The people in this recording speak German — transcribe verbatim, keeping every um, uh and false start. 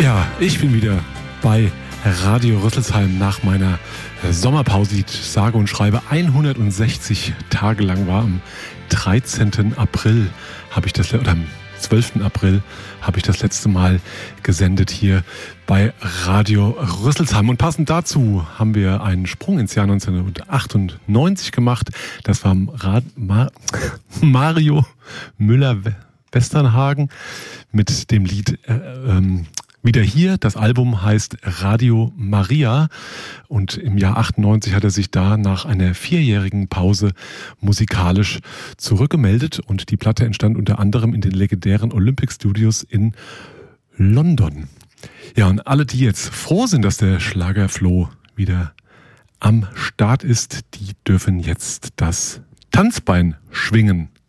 Ja, ich bin wieder bei Radio Rüsselsheim nach meiner Sommerpause, die sage und schreibe hundertsechzig Tage lang war. Am dreizehnten April habe ich das, oder am zwölften April habe ich das letzte Mal gesendet hier bei Radio Rüsselsheim. Und passend dazu haben wir einen Sprung ins Jahr neunzehnhundertachtundneunzig gemacht. Das war Rad, Ma, Mario Müller-Westernhagen mit dem Lied äh, ähm, Wieder hier. Das Album heißt Radio Maria und im Jahr achtundneunzig hat er sich da nach einer vierjährigen Pause musikalisch zurückgemeldet und die Platte entstand unter anderem in den legendären Olympic Studios in London. Ja, und alle, die jetzt froh sind, dass der Schlagerfloh wieder am Start ist, die dürfen jetzt das Tanzbein schwingen.